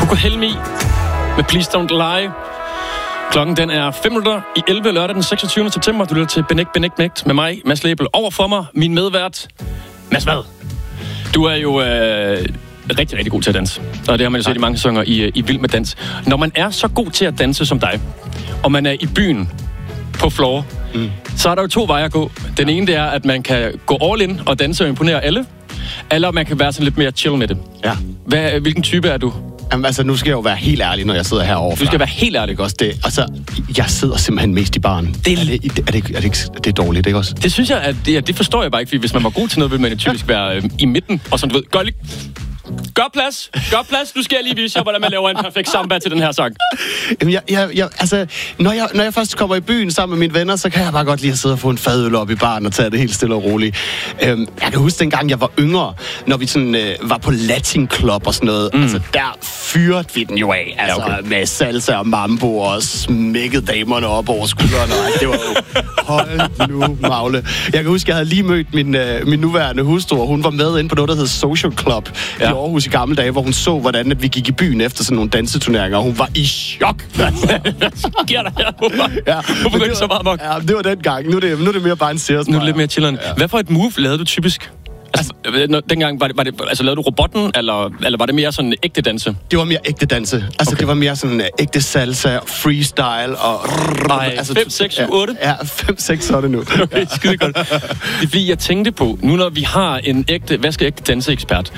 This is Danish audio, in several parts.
Coco Helmi med Please Don't Lie. Klokken den er 11 lørdag den 26. september. Du lytter til Benægt med mig, Mads Lebel. Overfor mig, min medvært, Mads Vad. Du er jo rigtig, rigtig god til at danse. Og det har man jo set i mange sæsoner i Vild med Dans. Når man er så god til at danse som dig, og man er i byen på floor, så er der jo 2 veje at gå. Den ene, det er, at man kan gå all in og danse og imponere alle. Eller man kan være sådan lidt mere chill med det. Ja. Hvilken type er du? Jamen, altså, nu skal jeg jo være helt ærlig, når jeg sidder herovre. Du skal være helt ærlig. Også det, altså, jeg sidder simpelthen mest i baren. Det er dårligt, ikke også? Det synes jeg, at det forstår jeg bare ikke, fordi hvis man var god til noget, ville man jo typisk være i midten, og sådan, du ved, gør plads, nu skal jeg lige vise jer, hvordan man laver en perfekt samba til den her sang. Jamen, altså, når jeg først kommer i byen sammen med mine venner, så kan jeg bare godt lide at sidde og få en fadøl op i baren og tage det helt stille og roligt. Jeg kan huske dengang, jeg var yngre, når vi sådan var på Latin Club og sådan noget. Altså, der fyrede vi den jo af. Altså, med salsa og mambo og smækkede damerne op over skuldrene. Det var jo, hold nu, Magle. Jeg kan huske, jeg havde lige mødt min nuværende hustru, og hun var med inde på noget, der hed Social Club i Aarhus i gamle dage, hvor hun så, hvordan at vi gik i byen efter sådan nogle danseturneringer, og hun var i chok. Hvad sker der her? Hvorfor går det så meget mok? Ja, det var dengang. Nu er det mere bare en seriøs. Nu er det lidt mere chilleren. Ja. Hvad for et move lavede du typisk? Altså, dengang var det altså lavede du robotten, eller var det mere sådan ægte danse? Det var mere ægte danse. Altså, det var mere sådan ægte salsa, freestyle og... Altså, 5, 6, 7, 8? Ja, 5, 6, så er det nu. Okay, skide godt. Det er fordi, jeg tænkte på, nu når vi har en ægte danseekspert,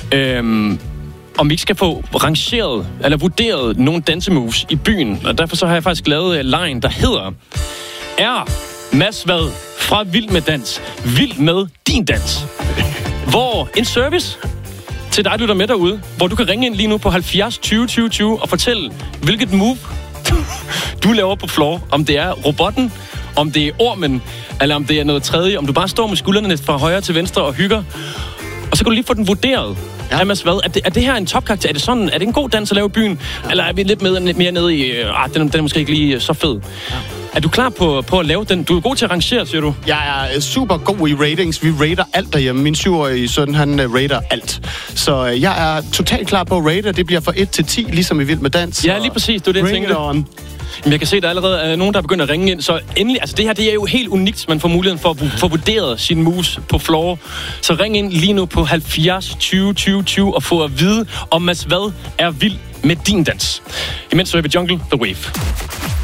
om vi ikke skal få rangeret eller vurderet nogle dansemoves i byen. Og derfor så har jeg faktisk lavet en line, der hedder: Er Mads Vad fra Vild med Dans vild med din dans? Hvor en service til dig, du der med derude, hvor du kan ringe ind lige nu på 70 20 20 20 og fortælle, hvilket move du laver på floor. Om det er robotten, om det er ormen, eller om det er noget tredje. Om du bare står med skuldrene fra højre til venstre og hygger. Og så kan du lige få den vurderet. Ja. Mads Vad, er det her en topkarakter? Er det en god dans at lave i byen? Eller er vi lidt mere nede i, den er måske ikke lige så fed? Ja. Er du klar på at lave den? Du er god til at rangere, siger du? Jeg er super god i ratings. Vi rater alt derhjemme. Min 7-årige søn, han rater alt. Så jeg er totalt klar på at rate. Det bliver fra 1 til 10, ligesom i Vild med Dans. Ja, lige præcis. Det er det, jeg tænkte. Men jeg kan se, at der allerede er nogen, der er begyndt at ringe ind. Så endelig, altså det her, det er jo helt unikt, man får muligheden for at få vurderet sine moves på floor. Så ring ind lige nu på 70 20 20 20 og få at vide, om Mads Vad er vild med din dans. Imens så er vi Jungle The Wave.